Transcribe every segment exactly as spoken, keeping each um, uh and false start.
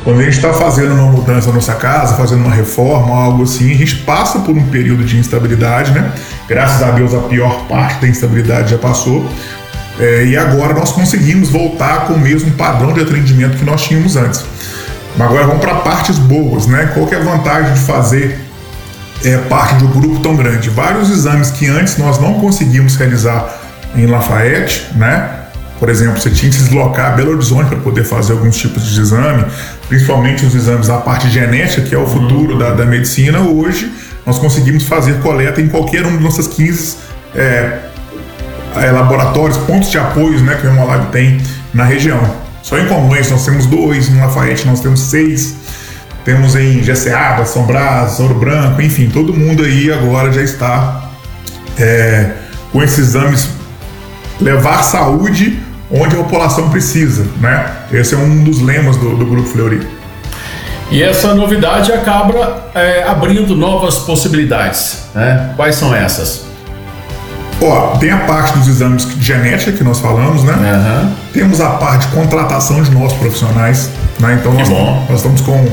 Quando a gente está fazendo uma mudança na nossa casa, fazendo uma reforma, algo assim, a gente passa por um período de instabilidade, né? Graças a Deus a pior parte da instabilidade já passou. É, e agora nós conseguimos voltar com o mesmo padrão de atendimento que nós tínhamos antes. Mas agora vamos para partes boas, né? Qual que é a vantagem de fazer é, parte de um grupo tão grande? Vários exames que antes nós não conseguimos realizar em Lafayette, né? Por exemplo, você tinha que se deslocar a Belo Horizonte para poder fazer alguns tipos de exame, principalmente os exames da parte genética, que é o futuro da, da medicina. Hoje, nós conseguimos fazer coleta em qualquer um dos nossos quinze é, é, laboratórios, pontos de apoio, né, que o Hemolab tem na região. Só em Congonhas nós temos dois, em Lafayette nós temos seis, temos em Jeceaba, São Brás, Ouro Branco, enfim, todo mundo aí agora já está é, com esses exames, levar saúde onde a população precisa, né? Esse é um dos lemas do, do Grupo Fleury. E essa novidade acaba é, abrindo novas possibilidades, né? Quais são essas? Ó, tem a parte dos exames de genética que nós falamos, né? Uhum. Temos a parte de contratação de novos profissionais, né? Então nós, nós estamos com...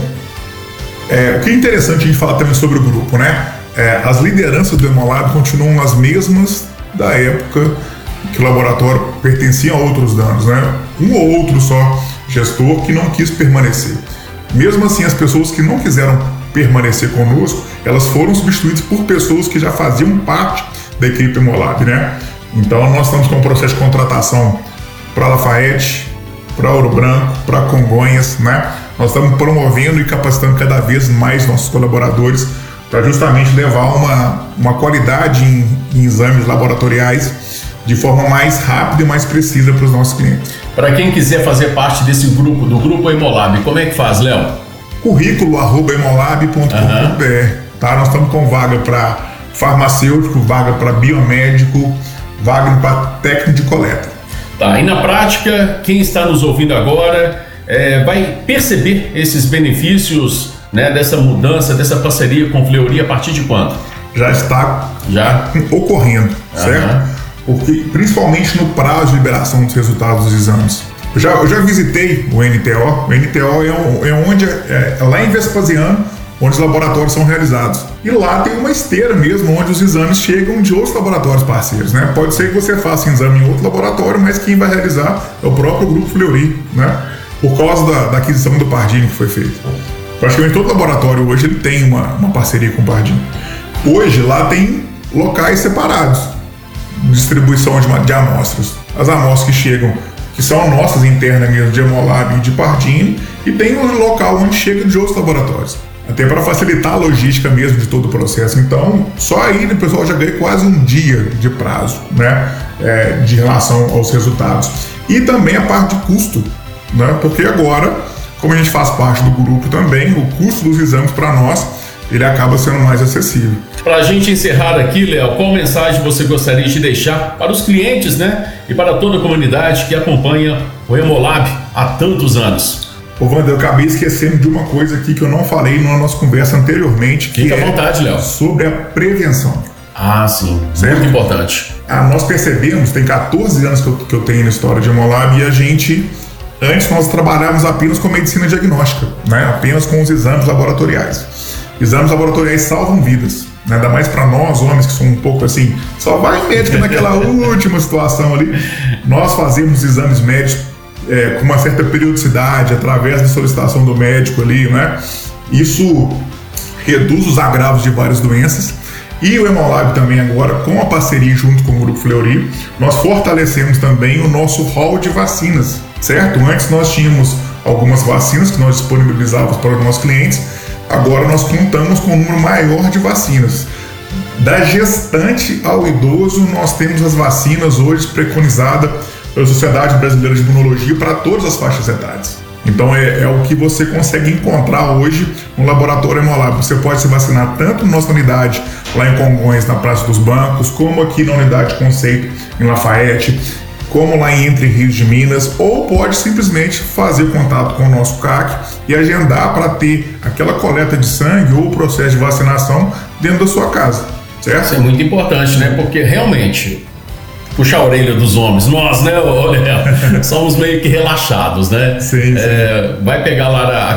É, o que é interessante a gente falar também sobre o grupo, né? É, as lideranças do Hemolab continuam as mesmas da época que o laboratório pertencia a outros danos, né? Um ou outro só gestor que não quis permanecer. Mesmo assim, as pessoas que não quiseram permanecer conosco, elas foram substituídas por pessoas que já faziam parte da equipe Hemolab, né? Então, nós estamos com um processo de contratação para Lafayette, para Ouro Branco, para Congonhas, né? Nós estamos promovendo e capacitando cada vez mais nossos colaboradores para justamente levar uma, uma qualidade em, em exames laboratoriais de forma mais rápida e mais precisa para os nossos clientes. Para quem quiser fazer parte desse grupo, do Grupo Hemolab, como é que faz, Léo? Currículo arroba hemolab ponto com ponto b r, tá? Nós estamos com vaga para farmacêutico, vaga para biomédico, vaga para técnico de coleta. Tá, e na prática, quem está nos ouvindo agora é, vai perceber esses benefícios, né, dessa mudança, dessa parceria com Fleury a partir de quando? Já está Já? ocorrendo, certo? Uhum. Porque, principalmente no prazo de liberação dos resultados dos exames. Eu já, eu já visitei o N T O. O N T O é, um, é onde é, é lá em Vespasiano, onde os laboratórios são realizados. E lá tem uma esteira mesmo, onde os exames chegam de outros laboratórios parceiros, né? Pode ser que você faça um exame em outro laboratório, mas quem vai realizar é o próprio Grupo Fleury, né? Por causa da, da aquisição do Pardini que foi feita. Praticamente todo laboratório hoje ele tem uma, uma parceria com o Pardini. Hoje lá tem locais separados, distribuição de, de amostras. As amostras que chegam, que são nossas internas mesmo, de Hemolab e de Pardini, e tem um local onde chega de outros laboratórios. Até para facilitar a logística mesmo de todo o processo. Então, só aí o pessoal já ganha quase um dia de prazo, né? É, de relação aos resultados. E também a parte de custo, né? Porque agora, como a gente faz parte do grupo também, o custo dos exames para nós, ele acaba sendo mais acessível. Para a gente encerrar aqui, Léo, qual mensagem você gostaria de deixar para os clientes, né? E para toda a comunidade que acompanha o Hemolab há tantos anos? Ô, Wander, eu acabei esquecendo de uma coisa aqui que eu não falei na nossa conversa anteriormente, que Fica é à vontade, Léo. sobre a prevenção. Ah, sim. Certo? Muito importante. Ah, nós percebemos, tem quatorze anos que eu, que eu tenho na história de Hemolab, e a gente, antes nós trabalhávamos apenas com medicina diagnóstica, né? Apenas com os exames laboratoriais. Exames laboratoriais salvam vidas, né? Ainda mais para nós, homens que são um pouco assim, só vai médico naquela última situação ali. Nós fazemos exames médicos é, com uma certa periodicidade, através da solicitação do médico ali, né? Isso reduz os agravos de várias doenças. E o Hemolab também agora, com a parceria junto com o Grupo Fleury, nós fortalecemos também o nosso hall de vacinas, certo? Antes nós tínhamos algumas vacinas que nós disponibilizávamos para os nossos clientes. Agora nós contamos com um número maior de vacinas. Da gestante ao idoso, nós temos as vacinas hoje preconizadas pela Sociedade Brasileira de Imunologia para todas as faixas etárias. Então é, é o que você consegue encontrar hoje no laboratório Hemolab. Você pode se vacinar tanto na nossa unidade lá em Congonhas, na Praça dos Bancos, como aqui na unidade Conceito, em Lafayette, como lá em Entre Rios de Minas, ou pode simplesmente fazer contato com o nosso C A C e agendar para ter aquela coleta de sangue ou o processo de vacinação dentro da sua casa, certo? Isso é muito importante, né? Porque realmente, puxar a orelha dos homens, nós, né, somos meio que relaxados, né? Sim, sim. É, vai pegar lá a